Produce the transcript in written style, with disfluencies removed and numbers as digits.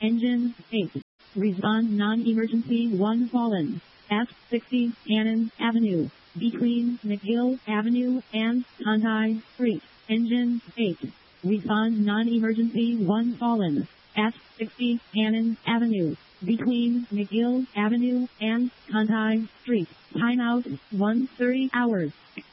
Engine 8. Respond non-emergency 1 fallen. At 60 Cannon Avenue, between McGill Avenue and Conti Street. Engine 8. Respond non-emergency 1 fallen. At 60 Cannon Avenue, between McGill Avenue and Conti Street. Timeout 1:30 hours.